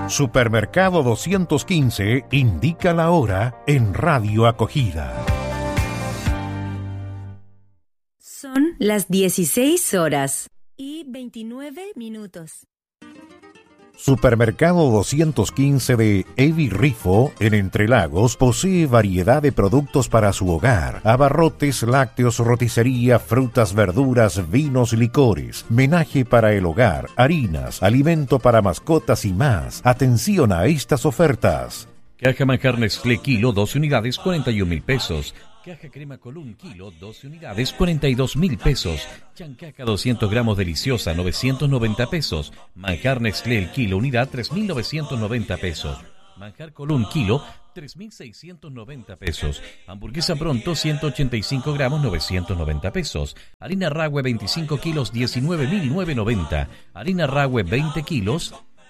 Supermercado 215 indica la hora en Radio Acogida. Son las 16:29. Supermercado 215 de Evi Rifo, en Entre Lagos, posee variedad de productos para su hogar: abarrotes, lácteos, roticería, frutas, verduras, vinos, licores, menaje para el hogar, harinas, alimento para mascotas y más. Atención a estas ofertas. Caja manjar Nestlé kilo, 12 unidades, 41.000 pesos. Caja crema Colún kilo, 12 unidades, 42.000 pesos. Chancaca 200 gramos deliciosa, 990 pesos. Manjar Nestlé el kilo unidad, 3.990 pesos. Manjar Colún kilo, 3.690 pesos. Hamburguesa Pronto 185 gramos, 990 pesos. Harina Rahue 25 kilos, 19.990. Harina Rahue 20 kilos,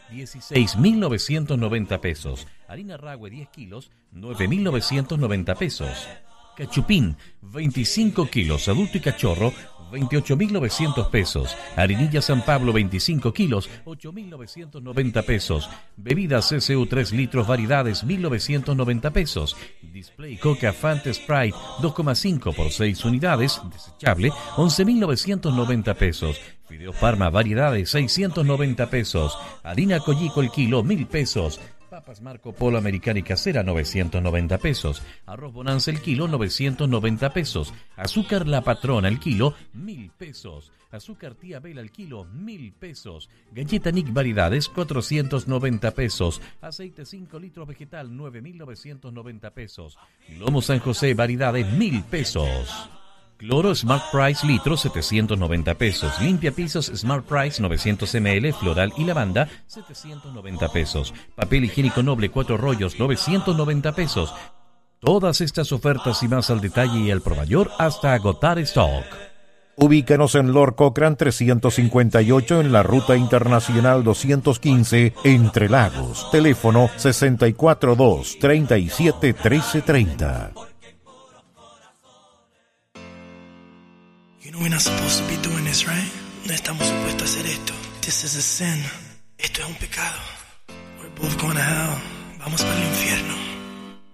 16.990 pesos. Harina Rahue 10 kilos, 9.990 pesos. Cachupín, 25 kilos, adulto y cachorro, 28.900 pesos. Harinilla San Pablo, 25 kilos, 8.990 pesos. Bebidas CCU 3 litros, variedades, 1.990 pesos. Display Coca Fanta Sprite, 2,5 por 6 unidades, desechable, 11.990 pesos. Fideos Parma, variedades, 690 pesos. Harina Collico el kilo, 1.000 pesos. Papas Marco Polo Americana y Casera, 990 pesos. Arroz Bonanza el kilo, 990 pesos. Azúcar La Patrona el kilo, 1.000 pesos. Azúcar Tía Bela el kilo, 1.000 pesos. Galleta Nick variedades, 490 pesos. Aceite 5 litros vegetal, 9.990 pesos. Lomo San José variedades, 1.000 pesos. Cloro Smart Price litro, 790 pesos. Limpia pisos Smart Price 900 ml, floral y lavanda, 790 pesos. Papel higiénico noble 4 rollos, 990 pesos. Todas estas ofertas y más al detalle y al por mayor hasta agotar stock. Ubícanos en Lord Cochrane 358 en la Ruta Internacional 215, Entre Lagos. Teléfono 642-371330. You know we're not supposed to be doing this, right? No estamos supuestos a hacer esto. This is a sin. Esto es un pecado. We're both going to hell. Vamos para el infierno.